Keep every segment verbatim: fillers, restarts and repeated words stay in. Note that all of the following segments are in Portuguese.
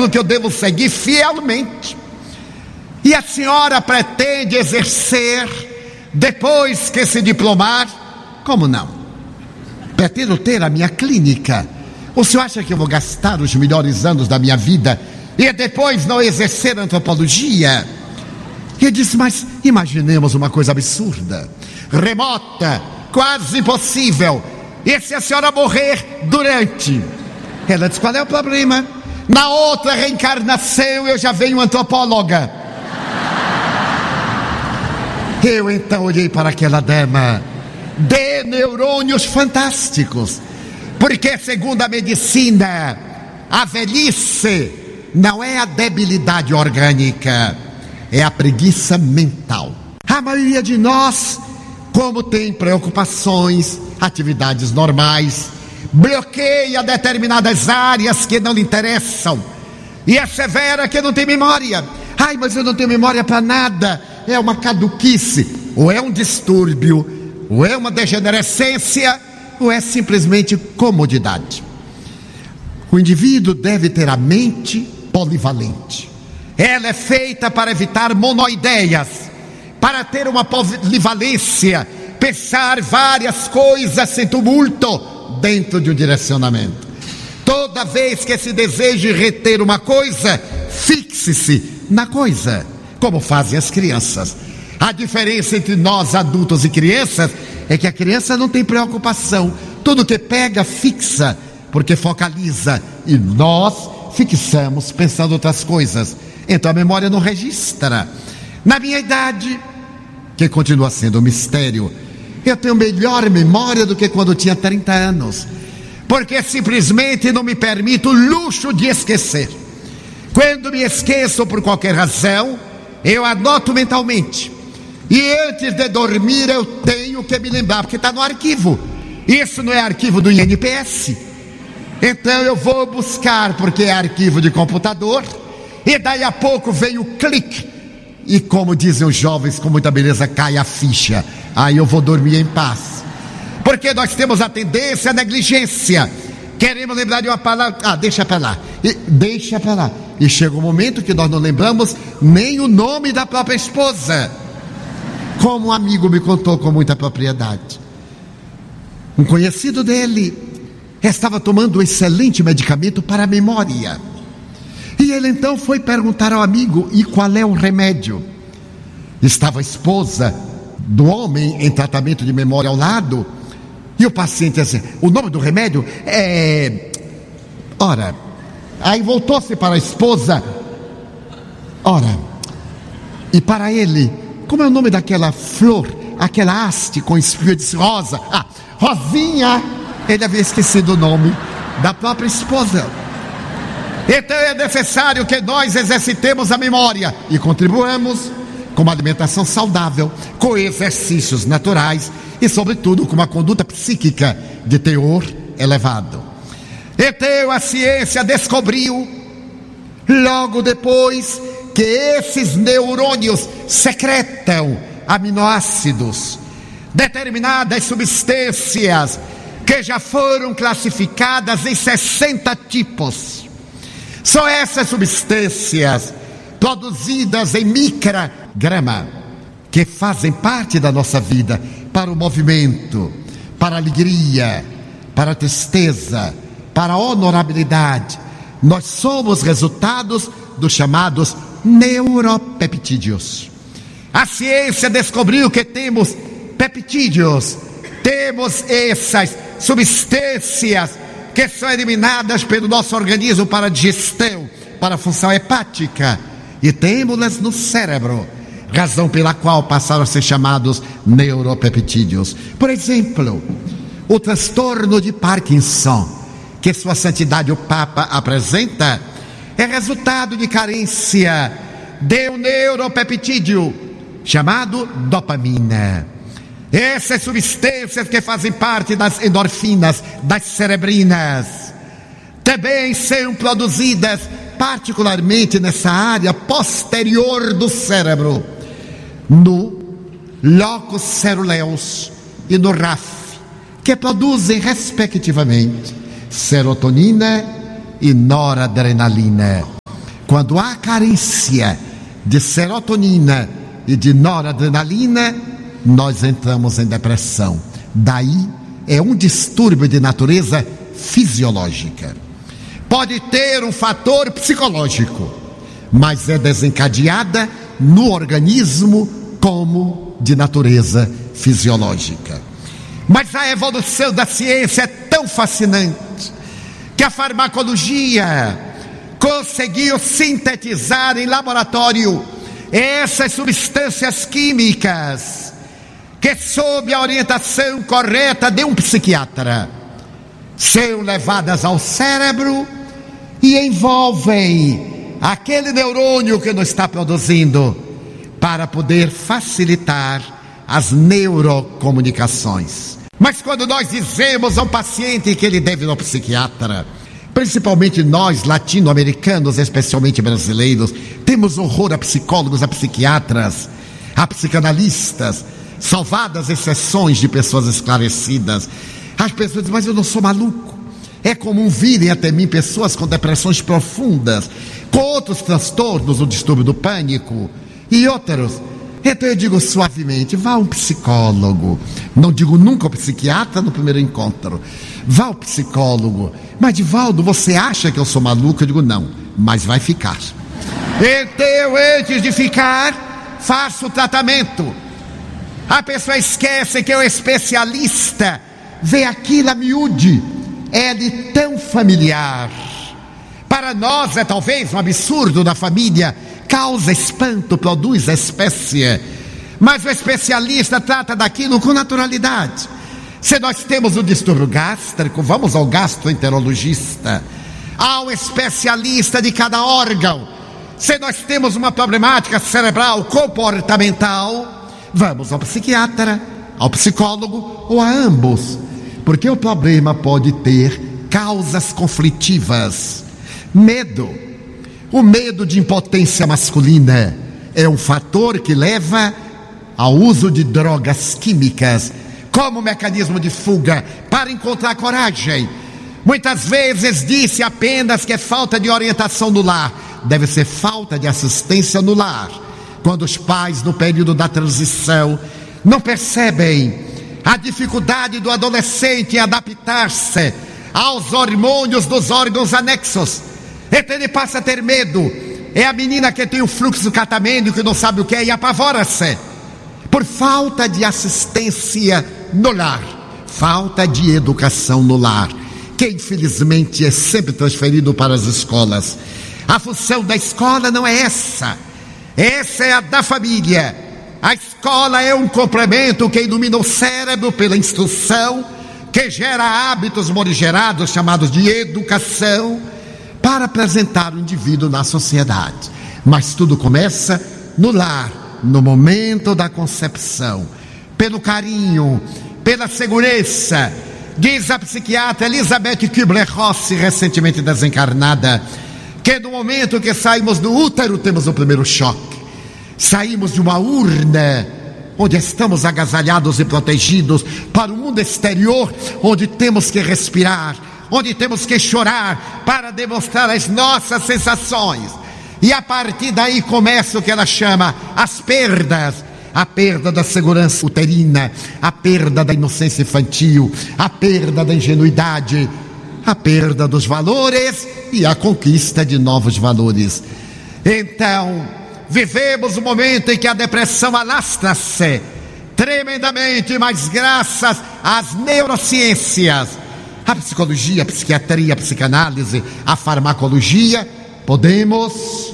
exemplo que eu devo seguir fielmente. E a senhora pretende exercer depois que se diplomar? Como não? Pretendo ter a minha clínica. O senhor acha que eu vou gastar os melhores anos da minha vida e depois não exercer antropologia? E eu disse, mas imaginemos uma coisa absurda, remota, quase impossível. E se a senhora morrer durante? Ela disse, qual é o problema? Na outra reencarnação eu já venho antropóloga. Eu então olhei para aquela dama, de neurônios fantásticos, porque segundo a medicina, a velhice não é a debilidade orgânica, é a preguiça mental. A maioria de nós, como tem preocupações, atividades normais, bloqueia determinadas áreas que não lhe interessam e assevera que não tem memória. Ai, mas eu não tenho memória para nada. É uma caduquice, ou é um distúrbio, ou é uma degenerescência, ou é simplesmente comodidade. O indivíduo deve ter a mente polivalente. Ela é feita para evitar monoideias, para ter uma polivalência, pensar várias coisas sem tumulto dentro de um direcionamento. Toda vez que se deseje reter uma coisa, fixe-se na coisa, como fazem as crianças. A diferença entre nós adultos e crianças é que a criança não tem preocupação, tudo que pega fixa, porque focaliza, e nós fixamos pensando outras coisas, então a memória não registra. Na minha idade, que continua sendo um mistério, eu tenho melhor memória do que quando tinha trinta anos, porque simplesmente não me permito o luxo de esquecer. Quando me esqueço por qualquer razão, eu anoto mentalmente, e antes de dormir eu tenho que me lembrar, porque está no arquivo. Isso não é arquivo do I N P S, então eu vou buscar, porque é arquivo de computador, e daí a pouco vem o clique, e como dizem os jovens com muita beleza, cai a ficha. Aí eu vou dormir em paz, porque nós temos a tendência à negligência. Queremos lembrar de uma palavra, ah, deixa para lá, e, deixa para lá, e chega um momento que nós não lembramos nem o nome da própria esposa, como um amigo me contou com muita propriedade. Um conhecido dele estava tomando um excelente medicamento para a memória, e ele então foi perguntar ao amigo, e qual é o remédio? Estava a esposa do homem em tratamento de memória ao lado, e o paciente assim, o nome do remédio é... Ora, aí voltou-se para a esposa, ora, e para ele, como é o nome daquela flor, aquela haste com espinho de rosa? Ah, Rosinha. Ele havia esquecido o nome da própria esposa. Então é necessário que nós exercitemos a memória e contribuamos com uma alimentação saudável, com exercícios naturais e, sobretudo, com uma conduta psíquica de teor elevado. Então a ciência descobriu, logo depois, que esses neurônios secretam aminoácidos, determinadas substâncias que já foram classificadas em sessenta tipos. São essas substâncias produzidas em micrograma que fazem parte da nossa vida, para o movimento, para a alegria, para a tristeza, para a honorabilidade. Nós somos resultados dos chamados neuropeptídeos. A ciência descobriu que temos peptídeos, temos essas substâncias que são eliminadas pelo nosso organismo para a digestão, para a função hepática, e temos-las no cérebro, razão pela qual passaram a ser chamados neuropeptídeos. Por exemplo, o transtorno de Parkinson, que Sua Santidade o Papa apresenta, é resultado de carência de um neuropeptídeo chamado dopamina. Essas substâncias que fazem parte das endorfinas, das cerebrinas, também são produzidas particularmente nessa área posterior do cérebro, no locus ceruleus e no R A F, que produzem respectivamente serotonina e noradrenalina. quando há carência de serotonina e de noradrenalina, nós entramos em depressão. Daí é um distúrbio de natureza fisiológica. Pode ter um fator psicológico, mas é desencadeada no organismo como de natureza fisiológica. Mas a evolução da ciência é tão fascinante que a farmacologia conseguiu sintetizar em laboratório essas substâncias químicas que, sob a orientação correta de um psiquiatra, são levadas ao cérebro e envolvem aquele neurônio que não está produzindo, para poder facilitar as neurocomunicações. Mas quando nós dizemos ao paciente que ele deve ir ao psiquiatra, principalmente nós latino-americanos, especialmente brasileiros, temos horror a psicólogos, a psiquiatras, a psicanalistas, salvadas exceções de pessoas esclarecidas. As pessoas dizem, mas eu não sou maluco. É comum virem até mim pessoas com depressões profundas, com outros transtornos, o distúrbio do pânico e outros. Então eu digo suavemente, vá a um psicólogo. Não digo nunca ao psiquiatra no primeiro encontro. Vá ao psicólogo. Mas, Divaldo, você acha que eu sou maluco? Eu digo, não, mas vai ficar. Então, antes de ficar, faça o tratamento. A pessoa esquece que o especialista vê aquilo a miúde. É-lhe tão familiar. Para nós é talvez um absurdo da família, causa espanto, produz espécie, mas o especialista trata daquilo com naturalidade. Se nós temos um distúrbio gástrico, vamos ao gastroenterologista, ao especialista de cada órgão. Se nós temos uma problemática cerebral comportamental, vamos ao psiquiatra, ao psicólogo ou a ambos, porque o problema pode ter causas conflitivas. Medo. O medo de impotência masculina é um fator que leva ao uso de drogas químicas como mecanismo de fuga para encontrar coragem. Muitas vezes disse apenas que é falta de orientação no lar. Deve ser falta de assistência no lar. Quando os pais, no período da transição, não percebem a dificuldade do adolescente em adaptar-se aos hormônios dos órgãos anexos. Então ele passa a ter medo. É a menina que tem o fluxo catamênico, que não sabe o que é e apavora-se por falta de assistência no lar, falta de educação no lar, que infelizmente é sempre transferido para as escolas. A função da escola não é essa. Essa é a da família. A escola é um complemento que ilumina o cérebro pela instrução, que gera hábitos morigerados chamados de educação, para apresentar o indivíduo na sociedade. Mas tudo começa no lar, no momento da concepção, pelo carinho, pela segurança. Diz a psiquiatra Elizabeth Kubler-Ross, recentemente desencarnada, que no momento que saímos do útero temos o primeiro choque. Saímos de uma urna onde estamos agasalhados e protegidos para o mundo exterior, onde temos que respirar, onde temos que chorar para demonstrar as nossas sensações. E a partir daí começa o que ela chama as perdas. A perda da segurança uterina, a perda da inocência infantil, a perda da ingenuidade, a perda dos valores e a conquista de novos valores. Então, vivemos um momento em que a depressão alastra-se tremendamente, mas graças às neurociências, a psicologia, a psiquiatria, a psicanálise, a farmacologia, podemos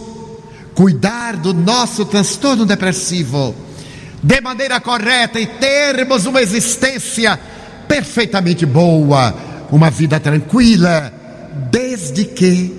cuidar do nosso transtorno depressivo de maneira correta e termos uma existência perfeitamente boa, uma vida tranquila, desde que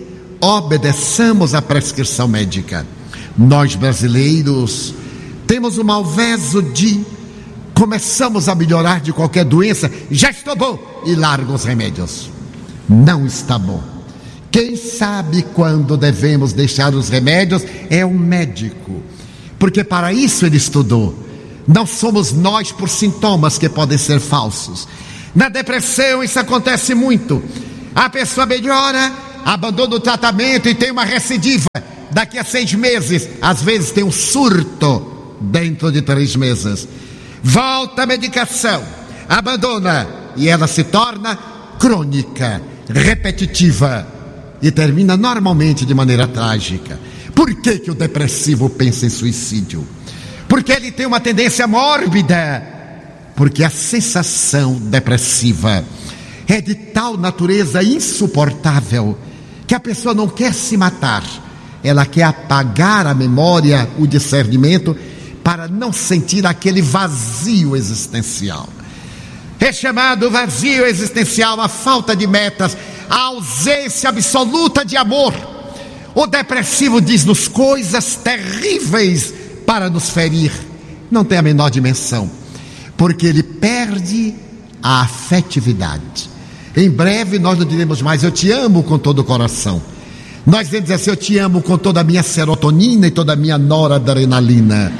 obedeçamos à prescrição médica. Nós brasileiros temos o malveso de começamos a melhorar de qualquer doença, já estou bom, e largo os remédios. Não está bom. Quem sabe quando devemos deixar os remédios é o médico, porque para isso ele estudou. Não somos nós por sintomas que podem ser falsos. Na depressão isso acontece muito. A pessoa melhora, abandona o tratamento e tem uma recidiva. daqui a seis meses, às vezes tem um surto dentro de três meses. Volta a medicação, abandona e ela se torna crônica, repetitiva e termina normalmente de maneira trágica. Por que que o depressivo pensa em suicídio? Porque ele tem uma tendência mórbida. Porque a sensação depressiva é de tal natureza insuportável que a pessoa não quer se matar. Ela quer apagar a memória, o discernimento, para não sentir aquele vazio existencial. É chamado vazio existencial a falta de metas, a ausência absoluta de amor. O depressivo diz-nos coisas terríveis para nos ferir. Não tem a menor dimensão, porque ele perde a afetividade. Em breve nós não diremos mais eu te amo com todo o coração. Nós dizemos assim, eu te amo com toda a minha serotonina e toda a minha noradrenalina.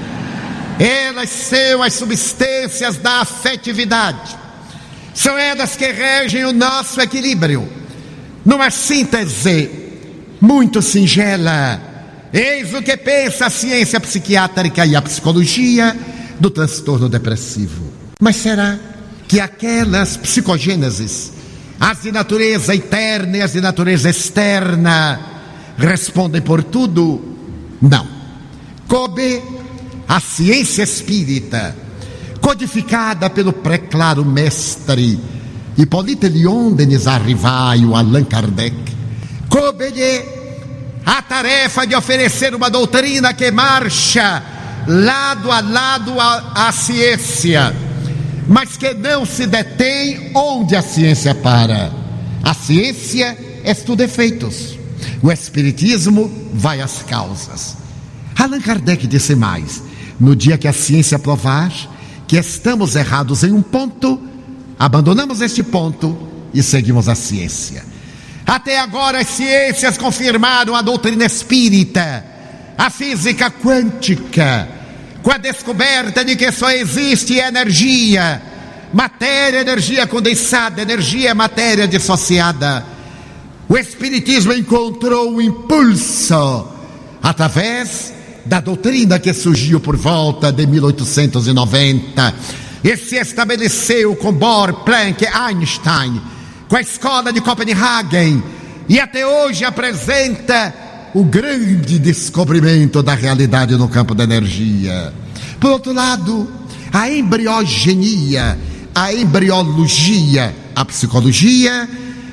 Elas são as substâncias da afetividade. São elas que regem o nosso equilíbrio. Numa síntese muito singela, eis o que pensa a ciência psiquiátrica e a psicologia do transtorno depressivo. Mas será que aquelas psicogêneses, as de natureza interna e as de natureza externa, respondem por tudo? Não. Coube a ciência espírita, codificada pelo pré-claro mestre Hippolyte Léon Denis Arrivaio, Allan Kardec, coube-lhe a tarefa de oferecer uma doutrina que marcha lado a lado à, à ciência, mas que não se detém onde a ciência para. A ciência estuda efeitos, o espiritismo vai às causas. Allan Kardec disse mais: no dia que a ciência provar que estamos errados em um ponto, abandonamos este ponto e seguimos a ciência. Até agora as ciências confirmaram a doutrina espírita, a física quântica, com a descoberta de que só existe energia, matéria, energia condensada, energia, matéria dissociada. O espiritismo encontrou um impulso através da doutrina que surgiu por volta de mil oitocentos e noventa e se estabeleceu com Bohr, Planck, Einstein, com a escola de Copenhagen, e até hoje apresenta o grande descobrimento da realidade no campo da energia. Por outro lado, a embriogenia, a embriologia, a psicologia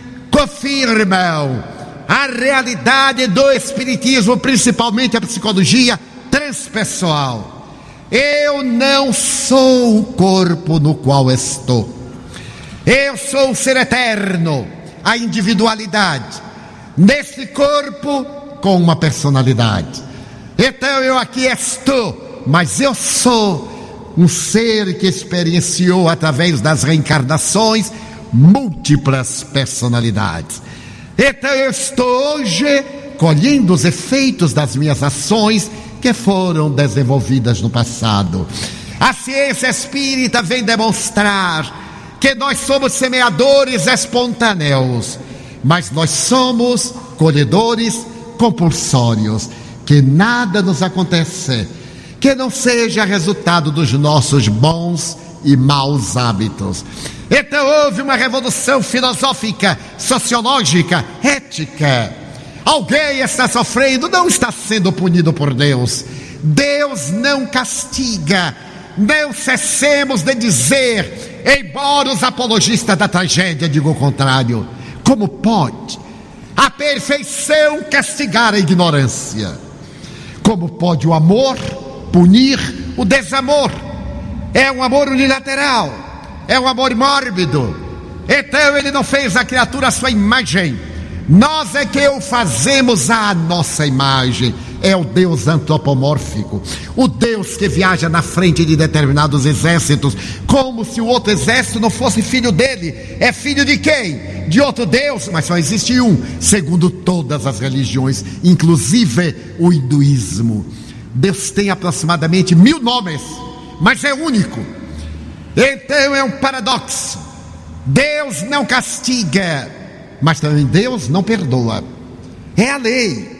confirmam a realidade do espiritismo, principalmente a psicologia transpessoal. Eu não sou o corpo no qual estou. Eu sou o ser eterno, a individualidade, nesse corpo com uma personalidade. Então eu aqui estou, mas eu sou um ser que experienciou através das reencarnações múltiplas personalidades. Então eu estou hoje colhendo os efeitos das minhas ações que foram desenvolvidas no passado. A ciência espírita vem demonstrar que nós somos semeadores espontâneos, mas nós somos colhedores compulsórios, que nada nos acontece que não seja resultado dos nossos bons e maus hábitos. Então houve uma revolução filosófica, sociológica, ética. Alguém está sofrendo, não está sendo punido por Deus. Deus não castiga. Não cessemos de dizer, embora os apologistas da tragédia digam o contrário. Como pode a perfeição castigar a ignorância? Como pode o amor punir o desamor? É um amor unilateral, é um amor mórbido. Então ele não fez a criatura à sua imagem, nós é que o fazemos à nossa imagem. É o Deus antropomórfico, o Deus que viaja na frente de determinados exércitos, como se o outro exército não fosse filho dele. É filho de quem? De outro Deus, mas só existe um, segundo todas as religiões, inclusive o hinduísmo. Deus tem aproximadamente mil nomes, mas é único. Então é um paradoxo. Deus não castiga, mas também Deus não perdoa. É a lei.